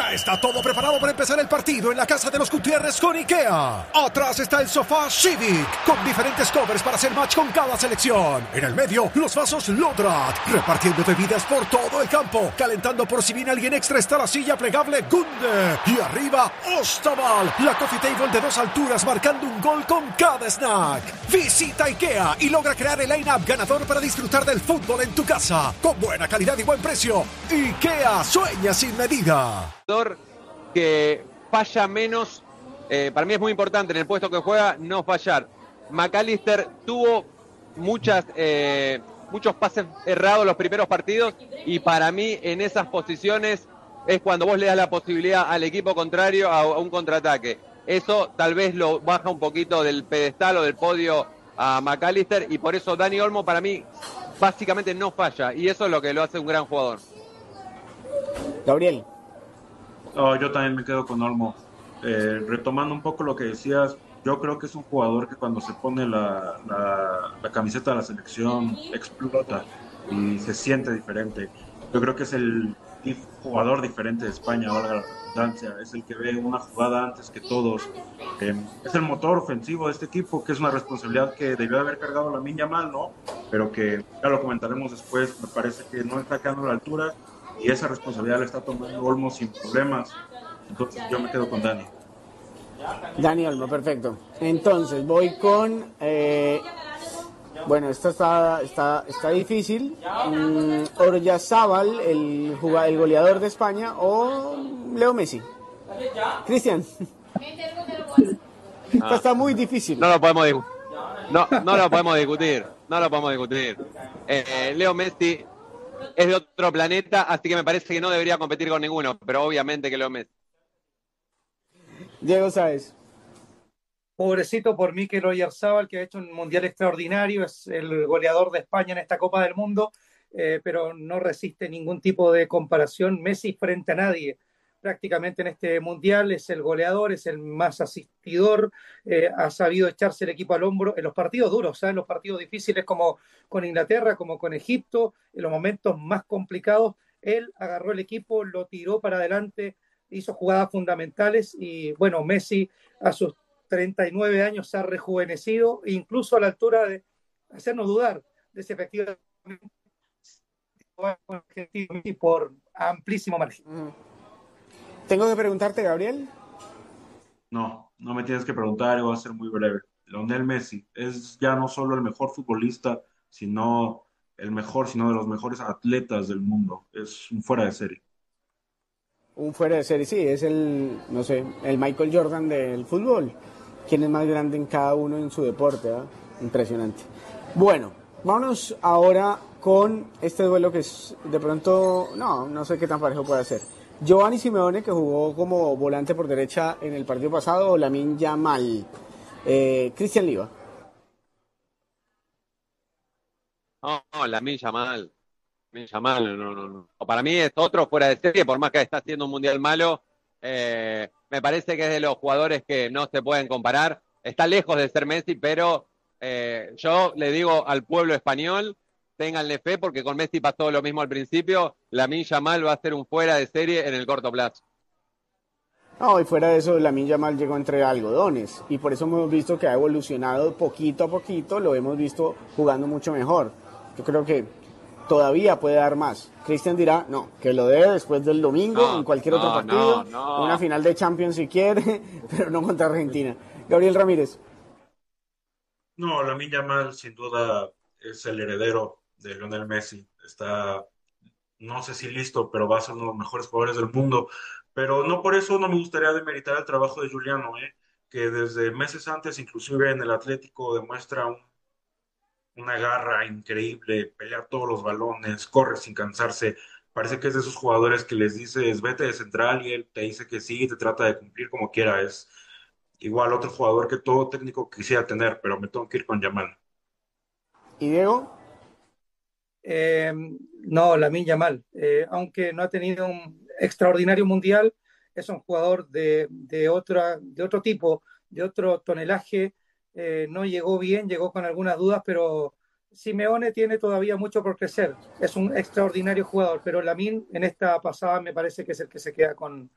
Ya está todo preparado para empezar el partido en la casa de los Gutiérrez con IKEA. Atrás está el sofá Civic, con diferentes covers para hacer match con cada selección. En el medio, los vasos Lodrat, repartiendo bebidas por todo el campo. Calentando por si viene alguien extra está la silla plegable Gunde. Y arriba, Ostaval, la coffee table de 2 alturas marcando un gol con cada snack. Visita IKEA y logra crear el line-up ganador para disfrutar del fútbol en tu casa. Con buena calidad y buen precio. IKEA, sueña sin medida. Que falla menos, para mí es muy importante en el puesto que juega no fallar. McAllister tuvo muchos pases errados los primeros partidos y para mí en esas posiciones es cuando vos le das la posibilidad al equipo contrario a un contraataque. Eso tal vez lo baja un poquito del pedestal o del podio a McAllister y por eso Dani Olmo para mí básicamente no falla y eso es lo que lo hace un gran jugador. Gabriel. Yo también me quedo con Olmo. Retomando un poco lo que decías, yo creo que es un jugador que cuando se pone la camiseta de la selección explota y se siente diferente. Yo creo que es el jugador diferente de España, valga la redundancia. Es el que ve una jugada antes que todos. Es el motor ofensivo de este equipo, que es una responsabilidad que debió haber cargado Lamine Yamal, ¿no? Pero que ya lo comentaremos después. Me parece que no está quedando a la altura. Y esa responsabilidad la está tomando Olmo sin problemas. Entonces yo me quedo con Dani. Dani Olmo, perfecto. Entonces voy con... bueno, esto está difícil. Oryazábal, el goleador de España, o Leo Messi. Cristian. Esto está muy difícil. No lo podemos discutir. No lo podemos discutir. No lo podemos discutir. Leo Messi es de otro planeta, así que me parece que no debería competir con ninguno, pero obviamente que Leo Messi. Diego Sáez. Pobrecito por Mikel Oyarzabal, que ha hecho un mundial extraordinario, es el goleador de España en esta Copa del Mundo, pero no resiste ningún tipo de comparación. Messi frente a nadie. Prácticamente en este mundial es el goleador, es el más asistidor, ha sabido echarse el equipo al hombro en los partidos duros, en los partidos difíciles como con Inglaterra, como con Egipto, en los momentos más complicados, él agarró el equipo, lo tiró para adelante, hizo jugadas fundamentales y bueno, Messi a sus 39 años se ha rejuvenecido, incluso a la altura de hacernos dudar de si efectivamente por amplísimo margen. ¿Tengo que preguntarte, Gabriel? No me tienes que preguntar, voy a ser muy breve. Lionel Messi es ya no solo el mejor futbolista, sino de los mejores atletas del mundo. Es un fuera de serie. Un fuera de serie, sí, es el Michael Jordan del fútbol. ¿Quién es más grande en cada uno en su deporte? Impresionante. Bueno, vámonos ahora con este duelo que es de pronto, no sé qué tan parejo puede ser. Giovanni Simeone, que jugó como volante por derecha en el partido pasado, o Lamine Yamal. Cristian Liva. No, Lamine Yamal. No. Para mí es otro fuera de serie, por más que está haciendo un mundial malo. Me parece que es de los jugadores que no se pueden comparar. Está lejos de ser Messi, pero yo le digo al pueblo español, ténganle fe, porque con Messi pasó lo mismo al principio. Lamine Yamal va a ser un fuera de serie en el corto plazo. No, y fuera de eso, Lamine Yamal llegó entre algodones, y por eso hemos visto que ha evolucionado poquito a poquito, lo hemos visto jugando mucho mejor. Yo creo que todavía puede dar más. Cristian dirá, no, que lo dé después del domingo, en cualquier otro partido, una final de Champions si quiere, pero no contra Argentina. Gabriel Ramírez. No, Lamine Yamal sin duda es el heredero de Lionel Messi. Está, no sé si listo, pero va a ser uno de los mejores jugadores del mundo. Pero no por eso no me gustaría demeritar el trabajo de Juliano, que desde meses antes, inclusive en el Atlético, demuestra una garra increíble, pelear todos los balones, corre sin cansarse. Parece que es de esos jugadores que les dices, vete de central y él te dice que sí, y te trata de cumplir como quiera. Es igual otro jugador que todo técnico quisiera tener, pero me tengo que ir con Yamal. ¿Y Diego? No, Lamine Yamal, aunque no ha tenido un extraordinario mundial, es un jugador de otro tipo, de otro tonelaje. No llegó bien, llegó con algunas dudas, pero Simeone tiene todavía mucho por crecer. Es un extraordinario jugador, pero Lamine en esta pasada me parece que es el que se queda con